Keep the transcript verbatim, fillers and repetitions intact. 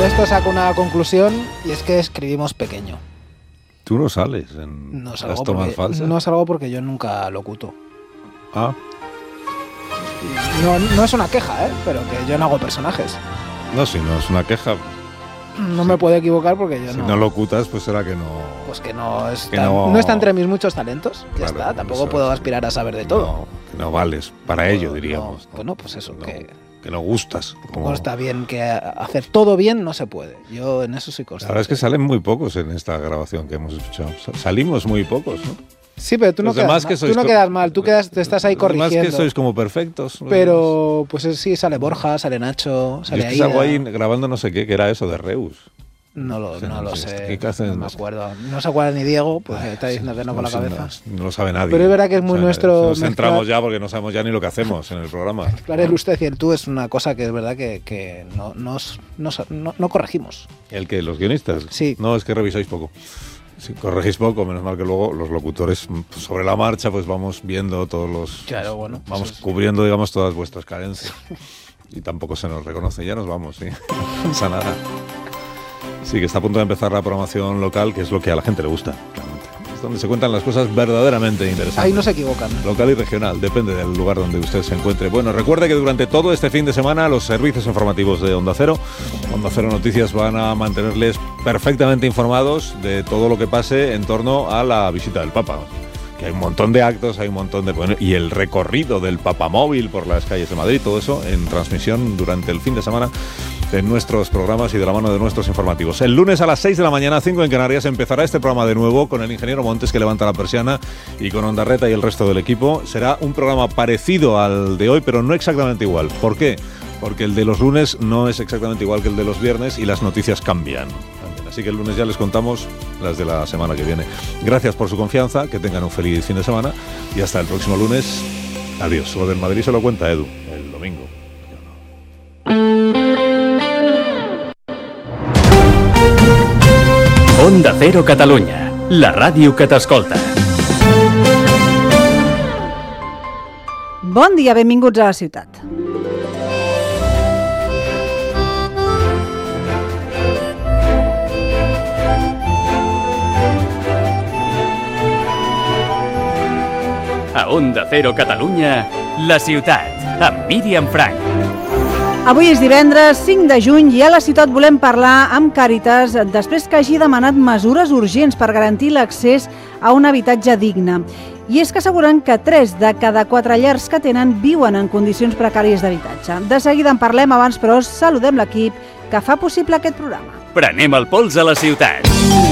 de esto saco una conclusión y es que escribimos pequeño. Tú no sales en no las tomas porque, falsas. No salgo porque yo nunca locuto. Ah. No, no es una queja, ¿eh? Pero que yo no hago personajes. No, si no es una queja. No sí. me puedo equivocar porque yo si no... Si no locutas, pues será que no... Pues que no está, que no... no está entre mis muchos talentos. Ya claro, está, tampoco eso, puedo aspirar a saber de todo. No, que no vales para ello, no, diríamos. No, ¿no? Bueno, pues eso, no, que... Que no gustas. Como... No está bien, que hacer todo bien no se puede. Yo en eso soy consciente. La verdad es que salen muy pocos en esta grabación que hemos escuchado. Salimos muy pocos, ¿no? Sí, pero tú no, quedas mal, tú no quedas mal, tú quedas, te estás ahí corrigiendo. Más que sois como perfectos. Pero, pues sí, sale Borja, sale Nacho, sale Aida. Salgo ahí grabando no sé qué, que era eso de Reus. No lo, o sea, no no lo sé, sé, ¿qué hacen? no me acuerdo. No se acuerda ni Diego, pues Ay, está diciendo que no, no con la cabeza. No, no lo sabe nadie. Pero es verdad que es muy o sea, nuestro... Nos centramos ya porque no sabemos ya ni lo que hacemos en el programa. Claro, el usted y el tú es una cosa que es verdad que, que no, nos, nos, no, no corregimos. ¿El que ¿Los guionistas? Sí. No, es que revisáis poco. Si corregís poco, menos mal que luego los locutores sobre la marcha pues vamos viendo todos los... Claro, bueno. Vamos es... cubriendo, digamos, todas vuestras carencias. Y tampoco se nos reconoce. Ya nos vamos, sí. No pasa nada. Sí, que está a punto de empezar la programación local, que es lo que a la gente le gusta, realmente. Es donde se cuentan las cosas verdaderamente interesantes. Ahí no se equivocan. Local y regional, depende del lugar donde usted se encuentre. Bueno, recuerde que durante todo este fin de semana los servicios informativos de Onda Cero, Onda Cero Noticias, van a mantenerles perfectamente informados de todo lo que pase en torno a la visita del Papa. Que hay un montón de actos, hay un montón de... Bueno, y el recorrido del papamóvil por las calles de Madrid, todo eso en transmisión durante el fin de semana en nuestros programas y de la mano de nuestros informativos. El lunes a las seis de la mañana, cinco en Canarias, empezará este programa de nuevo con el ingeniero Montes, que levanta la persiana, y con Ondarreta y el resto del equipo. Será un programa parecido al de hoy, pero no exactamente igual. ¿Por qué? Porque el de los lunes no es exactamente igual que el de los viernes y las noticias cambian. Así que el lunes ya les contamos las de la semana que viene. Gracias por su confianza, que tengan un feliz fin de semana y hasta el próximo lunes. Adiós. Lo del Madrid se lo cuenta Edu el domingo. Onda Cero Catalunya, la ràdio que t'escolta. Bon dia, benvinguts a la ciutat. A Onda Cero Catalunya, la ciutat, amb Míriam Frank. Avui és divendres cinc de juny i a la ciutat volem parlar amb Càritas després que hagi demanat mesures urgents per garantir l'accés a un habitatge digne. I és que asseguren que tres de cada quatre llars que tenen viuen en condicions precàries d'habitatge. De seguida en parlem, abans però saludem l'equip que fa possible aquest programa. Prenem el pols a la ciutat.